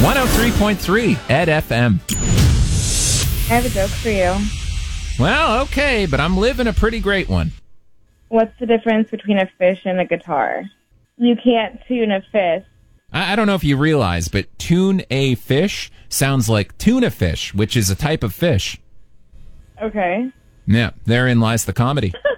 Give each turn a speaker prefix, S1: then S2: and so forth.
S1: 103.3 Ed FM.
S2: I have a joke for you.
S1: Well, okay, but I'm living a pretty great one.
S2: What's the difference between a fish and a guitar? You can't tune a fish.
S1: I don't know if you realize, but tune a fish sounds like tuna fish, which is a type of fish.
S2: Okay.
S1: Yeah, therein lies the comedy.